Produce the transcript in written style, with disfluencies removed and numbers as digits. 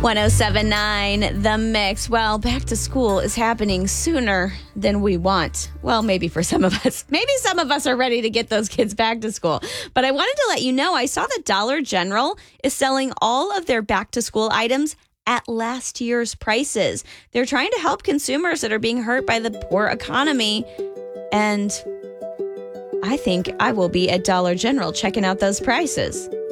1079 The Mix. Well, back to school is happening sooner than we want. Well, maybe for some of us. Maybe some of us are ready to get those kids back to school. But I wanted to let you know, I saw that Dollar General is selling all of their back to school items at last year's prices. They're trying to help consumers that are being hurt by the poor economy. And I think I will be at Dollar General checking out those prices.